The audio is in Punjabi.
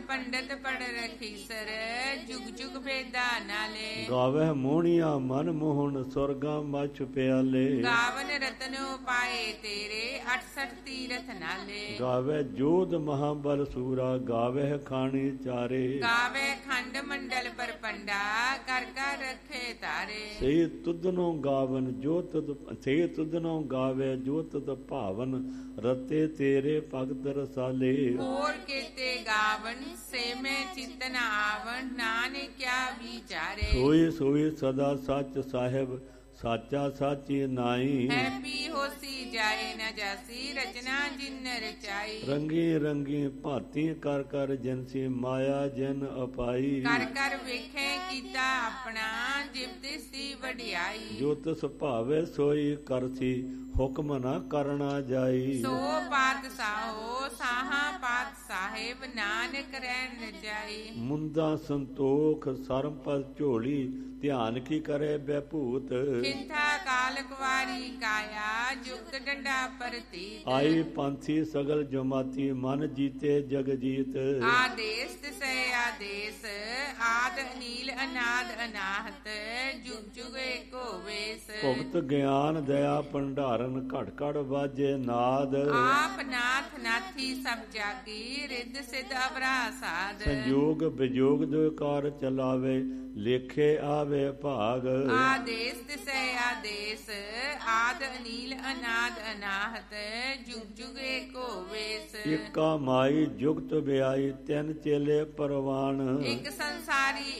ਪੰਡਤ ਪੜ ਰਖੀਸਰ ਜੁਗ ਜੁਗ ਭੇਦਾ ਨਾਲੇ। ਗਾਵਹਿ ਮੋਹਣੀਆ ਮਨ ਮੋਹਨ ਸੁਰਗਾ ਮਛ ਪਿਆਲੇ। ਗਾਵਨ ਰਤਨੋ ਪਾਏ ਤੇਰੇ 68 ਤੀਰਥ ਨਾਲੇ। ਗਾਵਹਿ ਜੋਧ ਮਹਾਬਲ ਸੂਰਾ ਗਾਵਹਿ ਖਾਣੀ ਚਾਰੇ। ਗਾਵੇ ਖੰਡ ਮੰਡਲ ਪਰ ਪੰਡਾ ਕਰ ਕਰ ਰੱਖੇ ਤਾਰੇ। ਸੇ ਤੁਧਨੋ ਗਾਵਨ ਜੋ ਤੁਧ ਸੇ ਤੁਧਨੋ ਗਾਵੇ ਜੋ ਤੁਧ ਭਾਵਨ ਰਤੇ ਤੇਰੇ ਭਗਤ ਰਸਾਲੇ। ਹੋਰ ਕੀਤੇ ਗਾਵਨ ਸੇ ਮੈਂ ਚਿਤਨ ਆਵਨ ਨਾਨਕ ਕਿਆ ਵਿਚਾਰੇ। ਸੋਈ ਸੋਈ ਸਦਾ ਸੱਚ ਸਾਹਿਬ ਸਾਚਾ ਸਾਚੀ ਨਾਈ। ਹੈਪੀ ਹੋਸੀ ਜਾਏ ਨ ਜਾਸੀ ਰਚਨਾ ਜਿਨ ਰਚਾਈ। ਰੰਗੀ ਰੰਗੀ ਭਾਤੀ ਕਰ ਕਰ ਜਨਸੀ ਮਾਇਆ ਜਨ ਅਪਾਈ। ਕਰ ਕਰ ਵੇਖੇ ਕੀਤਾ ਆਪਣਾ ਜਿਵ ਦਿਸੀ ਵਡਿਆਈ। ਜੋ ਤਿਸ ਭਾਵੇ ਸੋਈ ਕਰਸੀ ਹੁਕਮ ਨਾ ਕਰਨਾ ਜਾਈ। ਸੋ ਪਾਤਸ਼ਾਹੋ ਸਾਹਾ ਪਾਤ ਸਾਹਿਬ ਨਾਨਕ ਰਹਿਣ ਜਾਈ। ਮੁੰਦਾ ਸੰਤੋਖ ਸਰਮਪਦ ਝੋਲੀ ਧਿਆਨ ਕੀ ਕਰੇ ਬੈਭੂਤ। ਖਿੰਥਾ ਕਾਲ ਕੁਵਾਰੀ ਕਾਇਆ ਜੁਗਤ ਡੰਡਾ ਪ੍ਰਤੀਤ। ਆਈ ਪੰਥੀ ਸਗਲ ਜਮਾਤੀ ਮਨ ਜੀਤੇ ਜਗ ਜੀਤ। ਆਦੇਸ ਤਿਸੈ ਆਦੇਸ ਆਦ ਅਨੀਲ ਅਨਾਦ ਅਨਾਹਤ ਜੁਗ ਜੁਗ ਏਕੋ ਵੇਸ। ਭੁਗਤ ਗਿਆਨ ਦਇਆ ਭੰਡਾਰਨ ਘੜ ਘੜ ਵਾਜੇ ਨਾਦ। ਆਪ ਨਾਥ ਨਾਥੀ ਸਭ ਜਾਗੀ ਰਿੱਧ ਸਿਧ ਅਵਰਾ ਸਾਧ। ਸੰਜੋਗ ਵਿਜੋਗ ਦੋ ਕਾਰ ਚਲਾਵੇ ਲੇਖੇ ਆਵੇ ਭਾਗ। ਆਦੇਸ ਤਿਸੈ ਆਦੇਸ ਆਦ ਅਨੀਲ ਅਨਾਦ ਅਨਾਹਤ ਜੁਗ ਜੁਗ ਏਕੋ ਵੇਸ। ਇਕਾ ਮਾਈ ਜੁਗਤ ਵਿਆਈ ਤਿੰਨ ਚੇਲੇ ਪਰਵਾਨ। ਇੱਕ ਸੰਸਾਰੀ